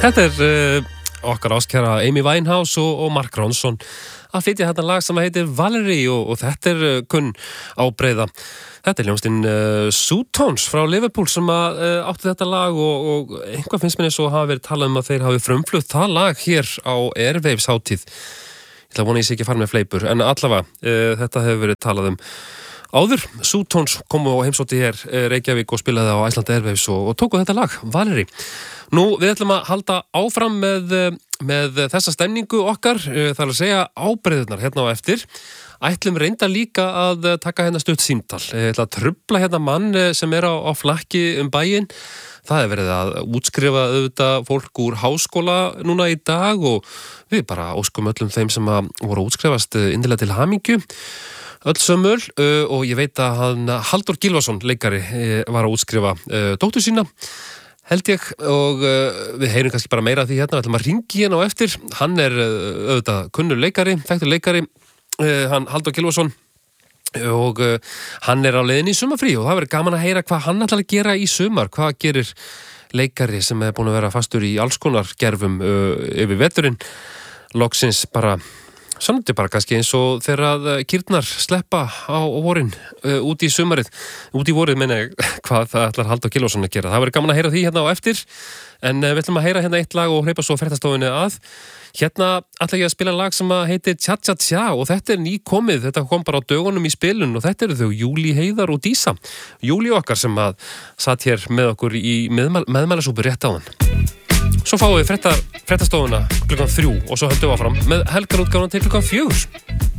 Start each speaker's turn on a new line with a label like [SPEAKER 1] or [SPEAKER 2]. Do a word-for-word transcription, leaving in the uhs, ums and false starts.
[SPEAKER 1] Þetta er uh, okkar áskæra Amy Winehouse og, og Mark Ronson að flytja þetta lag sem heitir Valerie og, og þetta er uh, kunn ábreiða. Þetta er hljómsveitin uh, Sootones frá Liverpool sem að, uh, átti þetta lag og, og einhvað finnst mér eins og hafa verið talað um að þeir hafi frumflutt það lag hér á Airwaves hátíð. Ég ætla að vona ég sé ekki að fara með fleipur en allavega uh, þetta hefur verið talað um áður. Sootones komu á heimsótti hér uh, Reykjavík og spilaði á Iceland Airwaves og, og tóku þetta lag, Valerie. Nú, við ætlum að halda áfram með, með þessa stemningu okkar, það er að segja ábreiðurnar hérna á eftir. Ætlum reynda líka að taka hérna stutt símtal. Ég ætla að trufla hérna mann sem er á, á flakki um bæinn. Það er verið að útskrifa auðvitað fólk úr háskóla núna í dag og við bara óskum öllum þeim sem að voru að útskrifast innilega til hamingju. Öll sömul og ég veit að hann Halldór Gylfason, leikari, var að útskrifa dóttur sína. Held ég og uh, við heyrum kannski bara meira af því hérna, við ætlum að ringi hérna á eftir. Hann er uh, auðvitað kunnur leikari, þekktur leikari, uh, hann Halldór Gylfason og uh, hann er á leiðinni í sumarfrí og það verður gaman að heyra hvað hann ætlar að gera í sumar. Hvað gerir leikari sem er búin að vera fastur í alls konar gerfum uh, yfir veturinn, loksins bara sannandi bara kannski eins og þegar að kýrnar sleppa á vorin uh, út í sumarið, út í vorið meina ég hvað það ætlar Halldór Gylfason að gera. Það verður gaman að heyra því hérna á eftir en uh, við ætlum að heyra hérna eitt lag og hreypa svo fréttastofunni að. Hérna ætla ég að spila lag sem að heitir Tja Tja Tja og þetta er nýkomið, þetta kom bara á dögunum í spilun og þetta eru þau Júlí Heiðar og Dísa. Júlí okkar sem að satt hér með okkur í meðmæl, meðmælasúpu rétt áðan. Svo fáum við frétta, fréttastofuna klukkan þrjú og svo höldum við áfram með helgarútgáfuna til klukkan fjögur.